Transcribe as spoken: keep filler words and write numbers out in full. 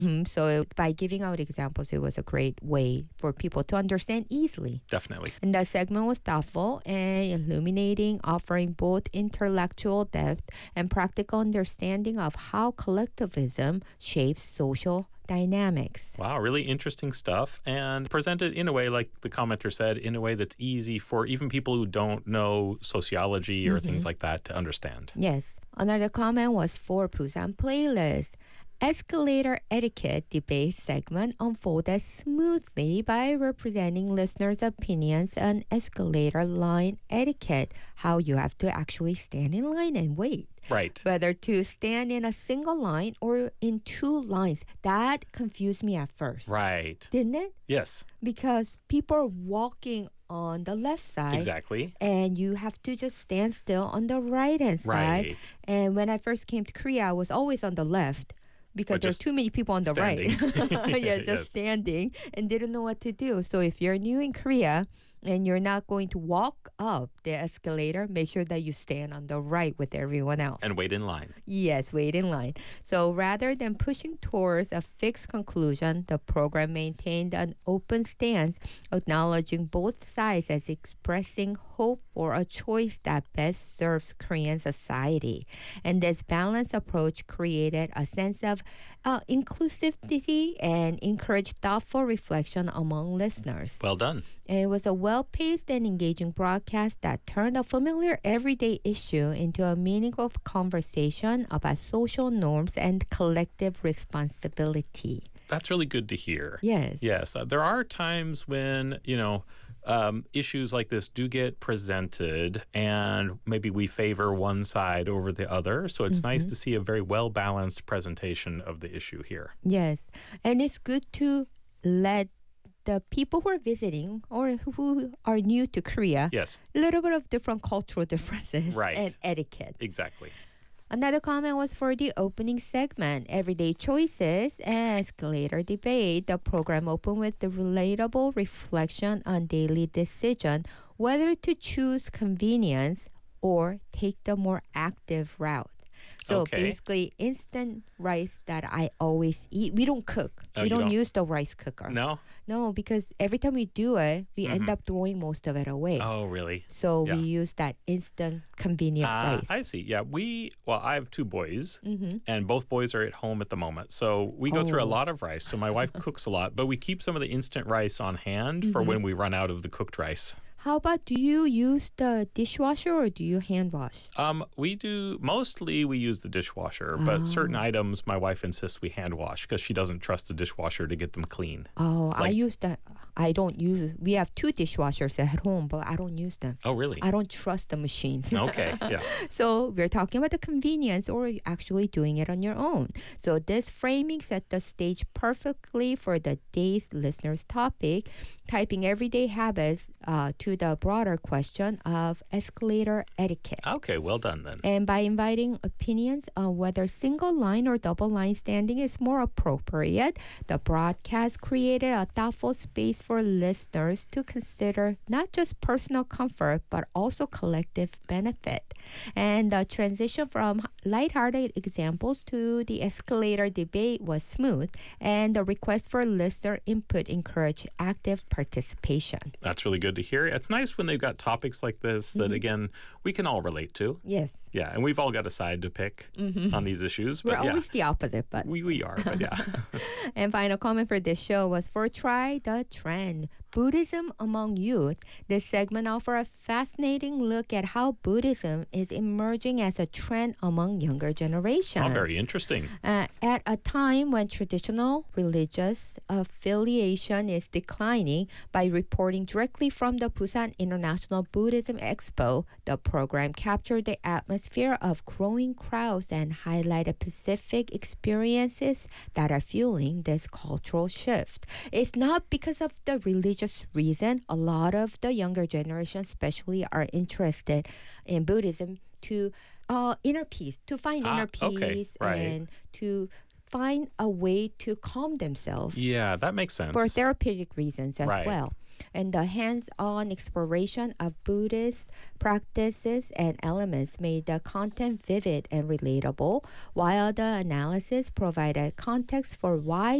Mhm. So by giving out examples, it was a great way for people to understand easily. Definitely. And that segment was thoughtful and illuminating, offering both intellectual depth and practical understanding of how collectivism shapes social dynamics. Wow, really interesting stuff, and presented in a way, like the commenter said, in a way that's easy for even people who don't know sociology or Mm-hmm. things like that to understand. Yes. Another comment was for Busan Playlist. Escalator etiquette debate segment unfolded smoothly by representing listeners' opinions on escalator line etiquette, how you have to actually stand in line and wait. Right. Whether to stand in a single line or in two lines. That confused me at first. Right. Didn't it? Yes. Because people are walking on the left side. Exactly. And you have to just stand still on the right hand side. Right. And when I first came to Korea, I was always on the left because Or there's just too many people on the standing. right. yeah, just Yes. standing and didn't know what to do. So if you're new in Korea and you're not going to walk up the escalator, make sure that you stand on the right with everyone else. And wait in line. Yes, wait in line. So rather than pushing towards a fixed conclusion, the program maintained an open stance, acknowledging both sides as expressing hope for a choice that best serves Korean society. And this balanced approach created a sense of uh, inclusivity and encouraged thoughtful reflection among listeners. Well done. And it was a well-paced and engaging broadcast that turned a familiar everyday issue into a meaningful conversation about social norms and collective responsibility. That's really good to hear. Yes. Yes. Uh, there are times when, you know, um, issues like this do get presented and maybe we favor one side over the other. So it's nice to see a very well-balanced presentation of the issue here. Yes. And it's good to let the people who are visiting or who are new to Korea Yes. a little bit of different cultural differences Right. and etiquette. Exactly. Another comment was for the opening segment, Everyday Choices and Escalator Debate. The program opened with the relatable reflection on daily decision, whether to choose convenience or take the more active route. So Okay. basically, instant rice that I always eat. We don't cook. Oh, we you don't, don't? use the rice cooker. No? No, because every time we do it, we end up throwing most of it away. Oh, really? So yeah. we use that instant convenient Uh, rice. I see. Yeah, we, well, I have two boys, Mm-hmm. and both boys are at home at the moment. So we go through a Oh. lot of rice. So my wife cooks a lot, but we keep some of the instant rice on hand for Mm-hmm. when we run out of the cooked rice. How about, do you use the dishwasher or do you hand wash? Um, we do, mostly we use the dishwasher, but certain items my wife insists we hand wash because she doesn't trust the dishwasher to get them clean. Oh, I Like- use that. I don't use, we have two dishwashers at home, but I don't use them. Oh, really? I don't trust the machines. Okay, yeah. So we're talking about the convenience or actually doing it on your own. So this framing set the stage perfectly for the day's listener's topic, typing everyday habits uh, to the broader question of escalator etiquette. Okay, well done then. And by inviting opinions on whether single line or double line standing is more appropriate, the broadcast created a thoughtful space for listeners to consider not just personal comfort, but also collective benefit. And the transition from lighthearted examples to the escalator debate was smooth, and the request for listener input encouraged active participation. That's really good to hear. It's nice when they've got topics like this that, again, we can all relate to. Yes, Yeah, and we've all got a side to pick on these issues. we're But yeah, always the opposite, but we, we are, but yeah. And final comment for this show was for Try the Trend, Buddhism Among Youth. This segment offers a fascinating look at how Buddhism is emerging as a trend among younger generations. Oh, very interesting. Uh, at a time when traditional religious affiliation is declining, by reporting directly from the Busan International Buddhism Expo, the program captured the atmosphere of growing crowds and highlighted specific experiences that are fueling this cultural shift. It's not because of the religious reason. A lot of the younger generation especially are interested in Buddhism to uh, inner peace, to find Ah, inner okay, peace right. and to find a way to calm themselves Yeah, that makes sense. for therapeutic reasons as Right. well. And the hands-on exploration of Buddhist practices and elements made the content vivid and relatable, while the analysis provided context for why